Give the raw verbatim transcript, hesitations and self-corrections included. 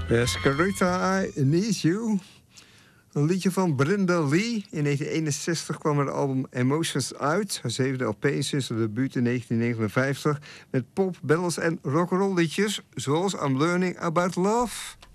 Yes, Carita, I Need You. Een liedje van Brenda Lee. In negentien eenenzestig kwam haar album Emotions uit. Haar zevende L P sinds haar debuut in negentien negenenvijftig. Met pop, ballads en rock'n'roll liedjes. Zoals I'm Learning About Love.